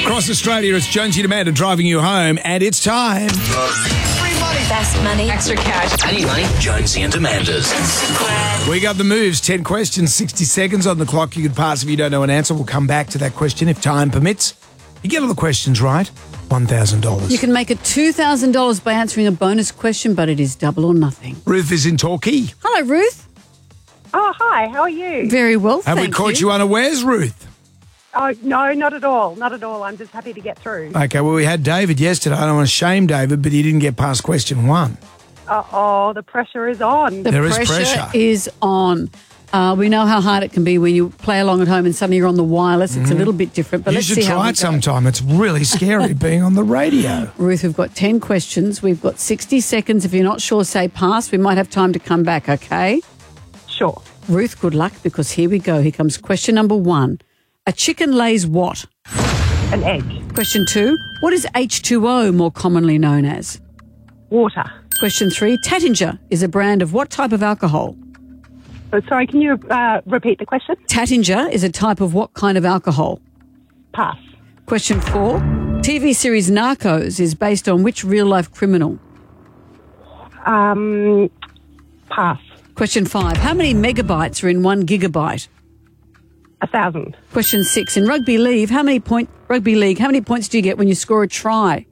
Across Australia, it's Jonesy and Amanda driving you home, and it's time. Free money. Best money. Extra cash. Any money. Jonesy and Amanda's. We got the moves. 10 questions, 60 seconds on the clock. You can pass if you don't know an answer. We'll come back to that question if time permits. You get all the questions right, $1,000. You can make it $2,000 by answering a bonus question, but it is double or nothing. Ruth is in Torquay. Hello, Ruth. Oh, hi. How are you? Very well, Have we caught you unawares, Ruth? Oh, no, not at all. Not at all. I'm just happy to get through. Okay, well, we had David yesterday. I don't want to shame David, but he didn't get past question 1. Uh-oh, the pressure is on. The pressure is on. We know how hard it can be when you play along at home and suddenly you're on the wireless. It's a little bit different, but let's see how You should try it sometime. It's really scary being on the radio. Ruth, we've got 10 questions. We've got 60 seconds. If you're not sure, say pass. We might have time to come back, okay? Sure. Ruth, good luck, because here we go. Here comes question number 1. A chicken lays what? An egg. Question 2. What is H2O more commonly known as? Water. Question 3. Tattinger is a brand of what type of alcohol? Oh, sorry, can you repeat the question? Tattinger is a type of what kind of alcohol? Pass. Question 4. TV series Narcos is based on which real-life criminal? Pass. Question 5. How many megabytes are in 1 gigabyte? 1,000. Question 6. In rugby league, how many points do you get when you score a try?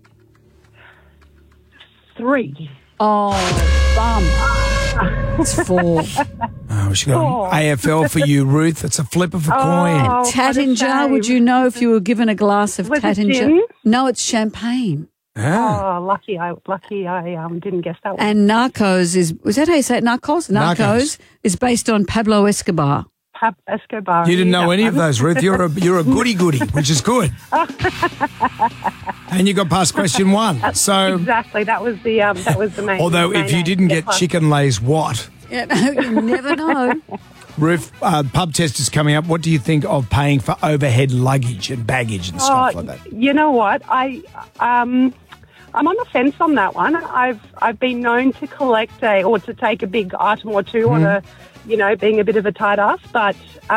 3. Oh, bum. It's 4. Oh, she got an AFL for you, Ruth. It's a flip of a coin. Tattinger, would you know if you were given a glass of Tattinger? It gin? No, it's champagne. Ah. Oh, lucky I didn't guess that one. And Narcos was that how you say it? Narcos? Narcos is based on Pablo Escobar. Escobar. You didn't know any of those, Ruth. You're a goody-goody, which is good. And you got past question 1. So exactly, that was the main. Although if you didn't get chicken lays what? Yeah, no, you never know. Ruth, pub test is coming up. What do you think of paying for overhead luggage and baggage and stuff like that? You know what? I'm on the fence on that one. I've been known to collect or to take a big item or two on a, being a bit of a tight ass, but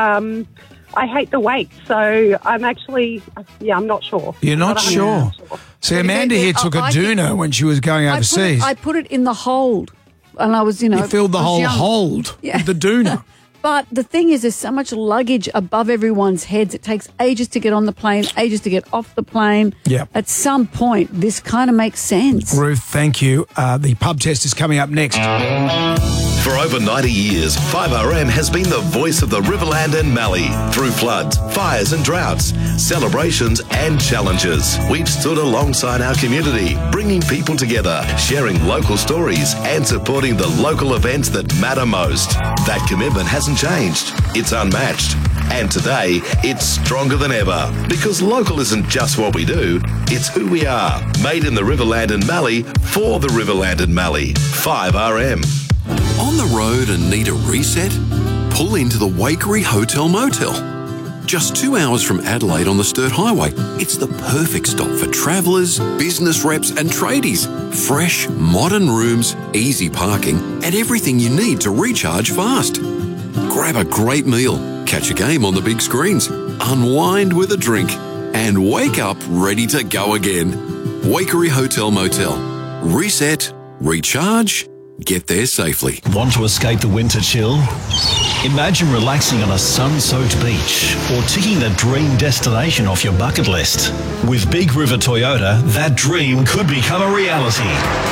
I hate the weight, so I'm actually, I'm not sure. You're not sure? See, Amanda here took a doona when she was going overseas. I put it in the hold, and I was, You filled the whole hold with the doona. But the thing is, there's so much luggage above everyone's heads. It takes ages to get on the plane, ages to get off the plane. Yep. At some point, this kind of makes sense. Ruth, thank you. The pub test is coming up next. For over 90 years, 5RM has been the voice of the Riverland and Mallee. Through floods, fires and droughts, celebrations and challenges, we've stood alongside our community, bringing people together, sharing local stories and supporting the local events that matter most. That commitment hasn't changed. It's unmatched. And today, it's stronger than ever. Because local isn't just what we do, it's who we are. Made in the Riverland and Mallee, for the Riverland and Mallee. 5RM. On the road and need a reset? Pull into the Wakery Hotel Motel. Just 2 hours from Adelaide on the Sturt Highway, it's the perfect stop for travellers, business reps and tradies. Fresh, modern rooms, easy parking and everything you need to recharge fast. Grab a great meal, catch a game on the big screens, unwind with a drink and wake up ready to go again. Wakery Hotel Motel. Reset, recharge, get there safely. Want to escape the winter chill? Imagine relaxing on a sun-soaked beach or ticking the dream destination off your bucket list. With Big River Toyota, that dream could become a reality.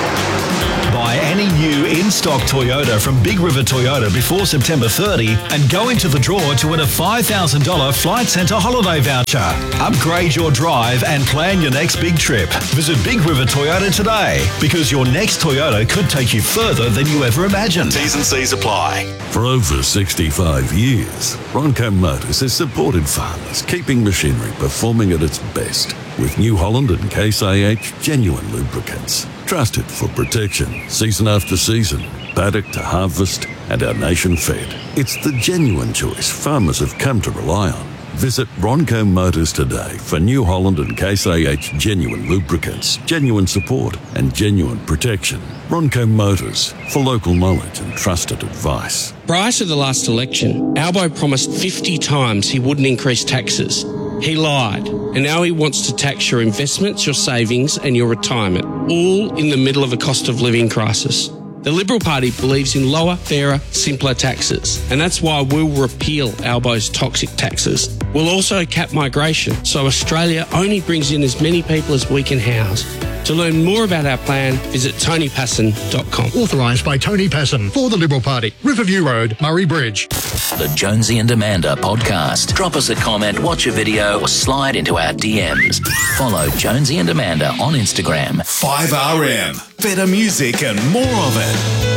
Buy any new in-stock Toyota from Big River Toyota before September 30 and go into the draw to win a $5,000 Flight Centre holiday voucher. Upgrade your drive and plan your next big trip. Visit Big River Toyota today, because your next Toyota could take you further than you ever imagined. T's and C's apply. For over 65 years, Ronco Motors has supported farmers, keeping machinery performing at its best with New Holland and Case IH genuine lubricants. Trusted for protection, season after season, paddock to harvest, and our nation fed. It's the genuine choice farmers have come to rely on. Visit Ronco Motors today for New Holland and Case IH genuine lubricants, genuine support, and genuine protection. Ronco Motors, for local knowledge and trusted advice. Prior to the last election, Albo promised 50 times he wouldn't increase taxes. He lied, and now he wants to tax your investments, your savings and your retirement, all in the middle of a cost of living crisis. The Liberal Party believes in lower, fairer, simpler taxes, and that's why we'll repeal Albo's toxic taxes. We'll also cap migration, so Australia only brings in as many people as we can house. To learn more about our plan, visit tonypasson.com. Authorised by Tony Passon for the Liberal Party. Riverview Road, Murray Bridge. The Jonesy and Amanda podcast. Drop us a comment, watch a video, or slide into our DMs. Follow Jonesy and Amanda on Instagram. 5RM. Better music and more of it.